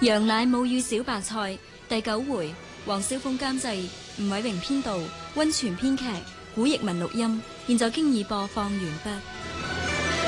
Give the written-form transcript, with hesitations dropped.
羊奶母乳小白菜第9回，黃少鳳監製，吳偉榮編導，溫泉編劇，古譯文錄音。現在經已播放完畢。